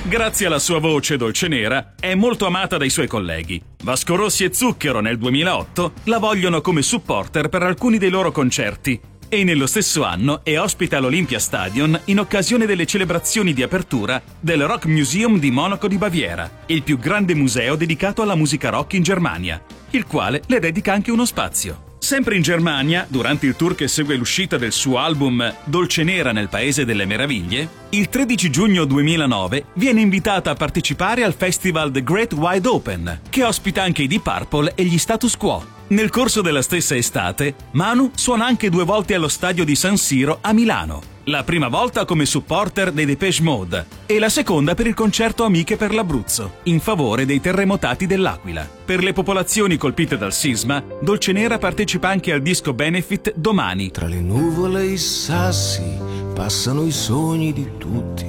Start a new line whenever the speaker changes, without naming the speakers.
Grazie alla sua voce dolcenera, è molto amata dai suoi colleghi. Vasco Rossi e Zucchero nel 2008 la vogliono come supporter per alcuni dei loro concerti e nello stesso anno è ospite all'Olympia Stadion in occasione delle celebrazioni di apertura del Rock Museum di Monaco di Baviera, il più grande museo dedicato alla musica rock in Germania, il quale le dedica anche uno spazio. Sempre in Germania, durante il tour che segue l'uscita del suo album Dolcenera nel Paese delle Meraviglie, il 13 giugno 2009 viene invitata a partecipare al festival The Great Wide Open, che ospita anche i Deep Purple e gli Status Quo. Nel corso della stessa estate, Manu suona anche 2 volte allo stadio di San Siro a Milano. La prima volta come supporter dei Depeche Mode e la seconda per il concerto Amiche per l'Abruzzo, in favore dei terremotati dell'Aquila. Per le popolazioni colpite dal sisma, Dolcenera partecipa anche al disco benefit Domani.
Tra le nuvole e i sassi passano i sogni di tutti.